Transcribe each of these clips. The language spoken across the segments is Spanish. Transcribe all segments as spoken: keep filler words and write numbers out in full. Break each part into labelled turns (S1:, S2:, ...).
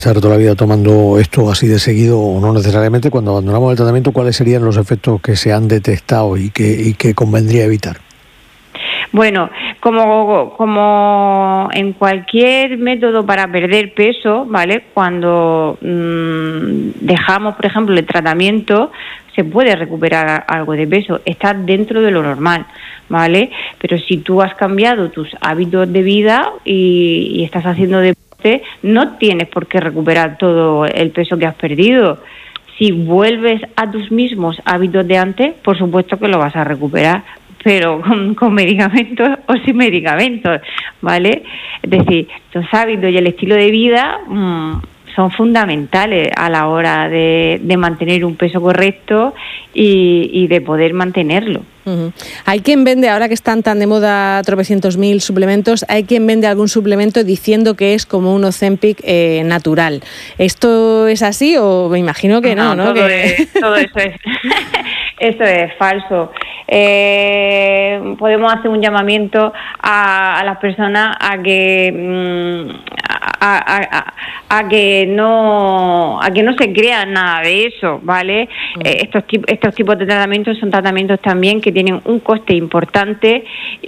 S1: estar toda la vida tomando esto así de seguido o no necesariamente. Cuando abandonamos el tratamiento, ¿cuáles serían los efectos que se han detectado y que, y que convendría evitar?
S2: Bueno, como, como en cualquier método para perder peso, ¿vale? Cuando mmm, dejamos, por ejemplo, el tratamiento, se puede recuperar algo de peso, está dentro de lo normal, ¿vale? Pero si tú has cambiado tus hábitos de vida y, y estás haciendo deporte, no tienes por qué recuperar todo el peso que has perdido. Si vuelves a tus mismos hábitos de antes, por supuesto que lo vas a recuperar, pero con, con medicamentos o sin medicamentos, ¿vale? Es decir, los hábitos y el estilo de vida mmm, son fundamentales a la hora de, de mantener un peso correcto y, y de poder mantenerlo.
S3: Uh-huh. Hay quien vende, ahora que están tan de moda tropecientos mil suplementos, hay quien vende algún suplemento diciendo que es como un Ozempic eh, natural. ¿Esto es así o me imagino que no?
S2: No,
S3: ¿no?
S2: Todo,
S3: que...
S2: es, todo eso es eso es falso. Eh, podemos hacer un llamamiento a, a las personas a que mmm, a, a, a, a que no a que no se crean nada de eso, ¿vale? Uh-huh. Eh, estos estos tipos de tratamientos son tratamientos también que tienen un coste importante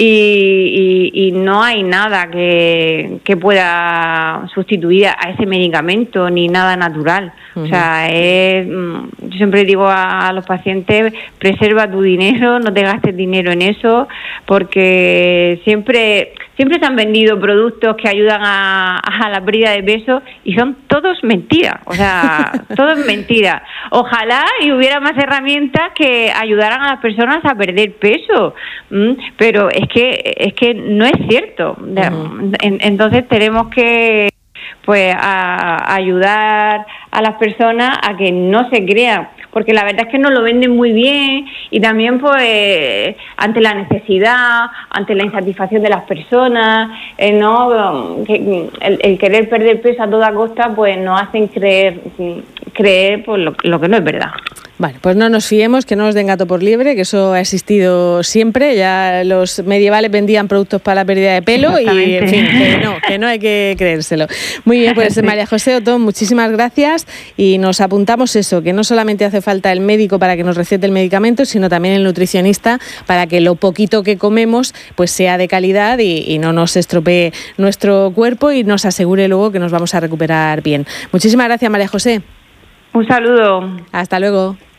S2: y, y, y no hay nada que, que pueda sustituir a ese medicamento ni nada natural. Uh-huh. O sea, es, yo siempre digo a, a los pacientes, preserva tu dinero, no te gastes dinero en eso, porque siempre siempre se han vendido productos que ayudan a, a la pérdida de peso y son todos mentiras, o sea, todo es mentira. Ojalá y hubiera más herramientas que ayudaran a las personas a perder peso, ¿m? Pero es que es que no es cierto. Uh-huh. Entonces tenemos que pues a, a ayudar a las personas a que no se crean, porque la verdad es que nos lo venden muy bien y también pues ante la necesidad, ante la insatisfacción de las personas, eh, no que, el, el querer perder peso a toda costa pues nos hacen creer creer pues, lo, lo que no es verdad.
S3: Bueno, pues no nos fiemos, que no nos den gato por liebre, que eso ha existido siempre. Ya los medievales vendían productos para la pérdida de pelo y, en fin, que no, que no hay que creérselo. Muy bien, pues María José Otón, muchísimas gracias y nos apuntamos eso, que no solamente hace falta el médico para que nos recete el medicamento, sino también el nutricionista para que lo poquito que comemos pues sea de calidad y, y no nos estropee nuestro cuerpo y nos asegure luego que nos vamos a recuperar bien. Muchísimas gracias, María José.
S2: Un saludo.
S3: Hasta luego.